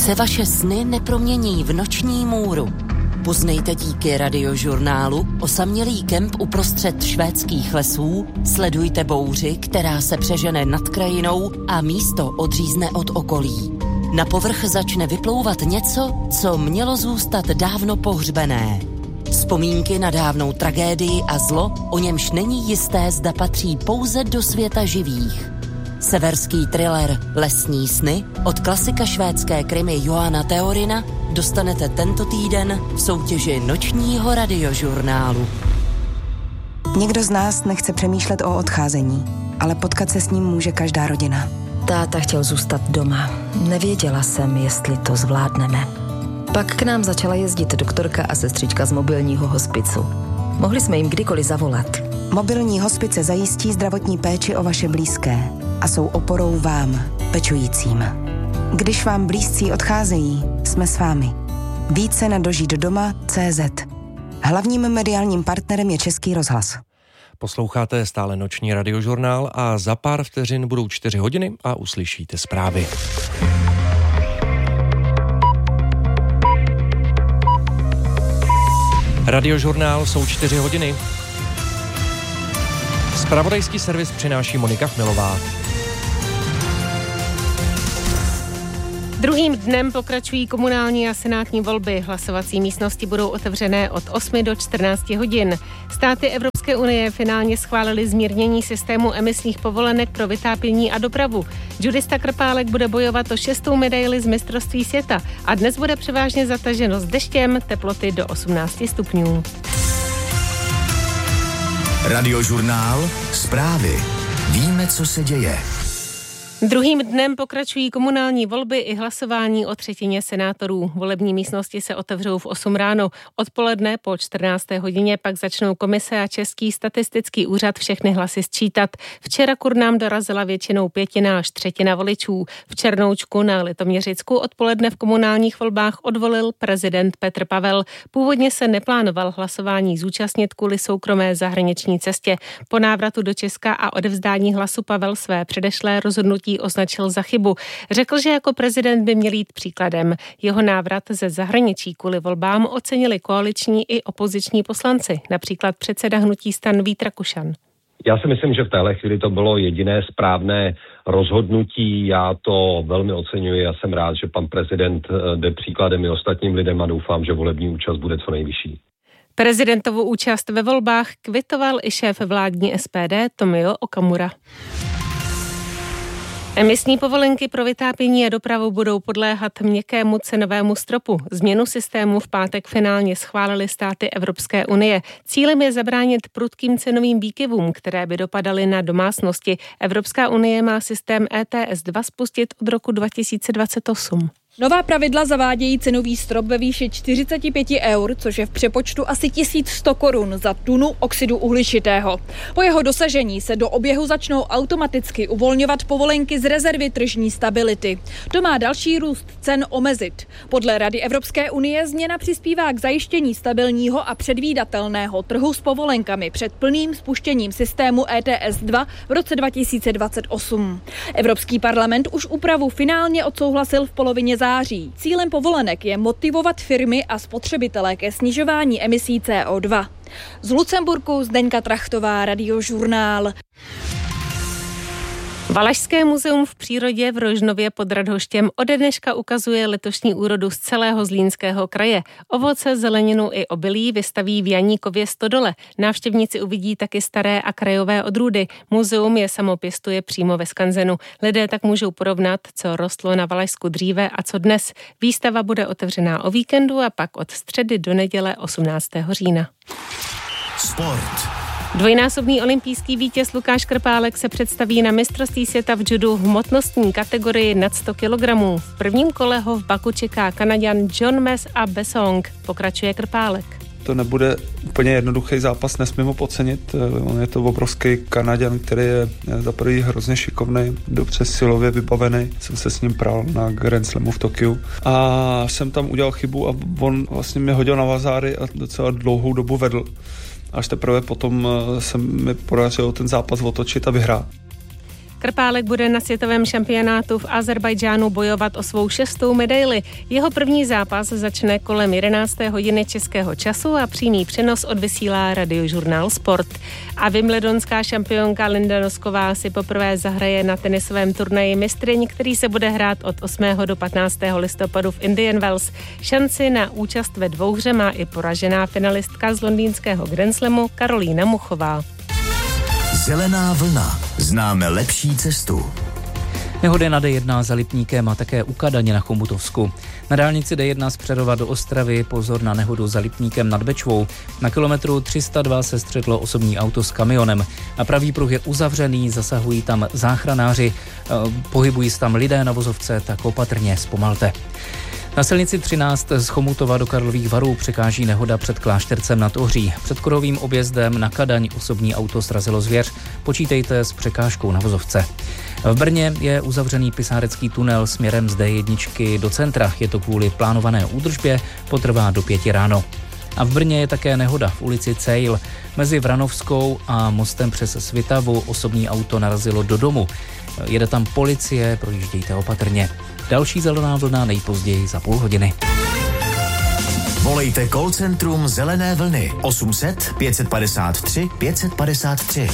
se vaše sny nepromění v noční můru. Poznejte díky radiožurnálu osamělý kemp uprostřed švédských lesů, sledujte bouři, která se přežene nad krajinou a místo odřízne od okolí. Na povrch začne vyplouvat něco, co mělo zůstat dávno pohřbené. Vzpomínky na dávnou tragédii a zlo, o němž není jisté, zda patří pouze do světa živých. Severský thriller Lesní sny od klasika švédské krimi Joana Teorina dostanete tento týden v soutěži nočního radiožurnálu. Nikdo z nás nechce přemýšlet o odcházení, ale potkat se s ním může každá rodina. Táta chtěl zůstat doma. Nevěděla jsem, jestli to zvládneme. Pak k nám začala jezdit doktorka a sestřička z mobilního hospicu. Mohli jsme jim kdykoliv zavolat. Mobilní hospice zajistí zdravotní péči o vaše blízké a jsou oporou vám, pečujícím. Když vám blízcí odcházejí, jsme s vámi. Více na dožitdoma.cz. Hlavním mediálním partnerem je Český rozhlas. Posloucháte stále noční radiožurnál a za pár vteřin budou 4 hodiny a uslyšíte zprávy. Radiožurnál jsou 4 hodiny. Zpravodajský servis přináší Monika Chmelová. Druhým dnem pokračují komunální a senátní volby. Hlasovací místnosti budou otevřené od 8 do 14 hodin. Státy Evropské unie finálně schválily zmírnění systému emisních povolenek pro vytápění a dopravu. Judista Krpálek bude bojovat o 6. medaili z mistrovství světa a dnes bude převážně zataženo s deštěm, teploty do 18 stupňů. Radiožurnál, zprávy. Víme, co se děje. Druhým dnem pokračují komunální volby i hlasování o třetině senátorů. Volební místnosti se otevřou v 8 ráno. Odpoledne po 14. hodině pak začnou komise a Český statistický úřad všechny hlasy sčítat. Včera k urnám dorazila většinou 1/5 až 1/3 voličů. V Černoučku na Litoměřicku odpoledne v komunálních volbách odvolil prezident Petr Pavel. Původně se neplánoval hlasování zúčastnit kvůli soukromé zahraniční cestě. Po návratu do Česka a odevzdání hlasu Pavel své předešlé rozhodnutí označil za chybu. Řekl, že jako prezident by měl jít příkladem. Jeho návrat ze zahraničí kvůli volbám ocenili koaliční i opoziční poslanci, například předseda hnutí STAN Vít Rakušan. Já si myslím, že v téhle chvíli to bylo jediné správné rozhodnutí. Já to velmi oceňuji a jsem rád, že pan prezident jde příkladem i ostatním lidem a doufám, že volební účast bude co nejvyšší. Prezidentovu účast ve volbách kvitoval i šéf vládní SPD Tomio Okamura. Emisní povolenky pro vytápění a dopravu budou podléhat měkkému cenovému stropu. Změnu systému v pátek finálně schválily státy Evropské unie. Cílem je zabránit prudkým cenovým výkyvům, které by dopadaly na domácnosti. Evropská unie má systém ETS 2 spustit od roku 2028. Nová pravidla zavádějí cenový strop ve výši 45 eur, což je v přepočtu asi 1100 korun za tunu oxidu uhličitého. Po jeho dosažení se do oběhu začnou automaticky uvolňovat povolenky z rezervy tržní stability. To má další růst cen omezit. Podle Rady Evropské unie změna přispívá k zajištění stabilního a předvídatelného trhu s povolenkami před plným spuštěním systému ETS 2 v roce 2028. Evropský parlament už úpravu finálně odsouhlasil v polovině září. Cílem povolenek je motivovat firmy a spotřebitele ke snižování emisí CO2. Z Lucemburku Zdeňka Trachtová, Radiožurnál. Valašské muzeum v přírodě v Rožnově pod Radhoštěm ode dneška ukazuje letošní úrodu z celého Zlínského kraje. Ovoce, zeleninu i obilí vystaví v Janíkově stodole. Návštěvníci uvidí taky staré a krajové odrůdy. Muzeum je samo pěstuje přímo ve skanzenu. Lidé tak můžou porovnat, co rostlo na Valašsku dříve a co dnes. Výstava bude otevřená o víkendu a pak od středy do neděle 18. října. Sport. Dvojnásobný olympijský vítěz Lukáš Krpálek se představí na mistrovství světa v judu v hmotnostní kategorii nad 100 kg. V prvním kole ho v Baku čeká Kanaďan John Mess a Besong. Pokračuje Krpálek. To nebude úplně jednoduchý zápas, nesmím ho podcenit. On je to obrovský Kanaďan, který je za prvý hrozně šikovný, dobře silově vybavený. Jsem se s ním pral na Grand Slamu v Tokiu a jsem tam udělal chybu a on vlastně mě hodil na vazáry a docela dlouhou dobu vedl. Až teprve potom se mi podařilo ten zápas otočit a vyhrát. Krpálek bude na světovém šampionátu v Azerbajdžánu bojovat o svou 6. medaili. Jeho první zápas začne kolem 11. hodiny českého času a přímý přenos odvysílá Radiožurnál Sport. A wimbledonská šampionka Linda Nosková si poprvé zahraje na tenisovém turnaji mistryň, který se bude hrát od 8. do 15. listopadu v Indian Wells. Šanci na účast ve dvouhře má i poražená finalistka z londýnského Grand Slamu Karolína Muchová. Zelená vlna. Známe lepší cestu. Nehody na D1 za Lipníkem a také u Kadaně na Chomutovsku. Na dálnici D1 z Přerova do Ostravy pozor na nehodu za Lipníkem nad Bečvou. Na kilometru 302 se střetlo osobní auto s kamionem. A pravý pruh je uzavřený, zasahují tam záchranáři, pohybují se tam lidé na vozovce, tak opatrně zpomalte. Na silnici 13 z Chomutova do Karlových Varů překáží nehoda před Kláštercem nad Ohří. Před Kurovým objezdem na Kadaň osobní auto srazilo zvěř. Počítejte s překážkou na vozovce. V Brně je uzavřený pisárecký tunel směrem z D1 do centra. Je to kvůli plánované údržbě, potrvá do 5 ráno. A v Brně je také nehoda v ulici Cejl. Mezi Vranovskou a mostem přes Svitavu osobní auto narazilo do domu. Jede tam policie, projíždějte opatrně. Další zelená vlna nejpozději za půl hodiny. Volejte call centrum Zelené vlny 800 553 553.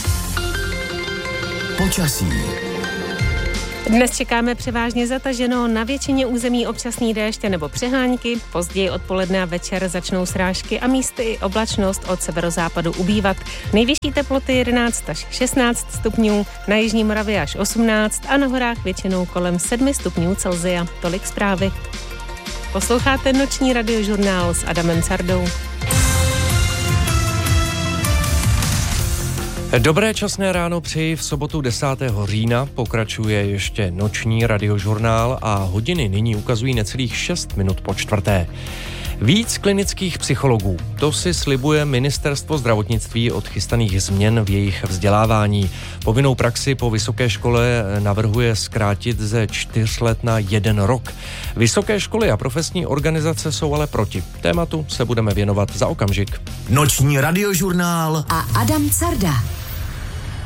Počasí. Dnes čekáme převážně zataženo, na většině území občasný déšť nebo přehánky, později odpoledne a večer začnou srážky a místy i oblačnost od severozápadu ubývat. Nejvyšší teploty 11 až 16 stupňů, na jižní Moravě až 18 a na horách většinou kolem 7 stupňů Celsia. Tolik zprávy. Posloucháte noční radiožurnál s Adamem Cardou. Dobré časné ráno přeji v sobotu 10. října. Pokračuje ještě noční radiožurnál a hodiny nyní ukazují necelých 6 minut po 4. Víc klinických psychologů. To si slibuje Ministerstvo zdravotnictví od chystaných změn v jejich vzdělávání. Povinnou praxi po vysoké škole navrhuje zkrátit ze 4 let na 1 rok. Vysoké školy a profesní organizace jsou ale proti. Tématu se budeme věnovat za okamžik. Noční radiožurnál a Adam Carda.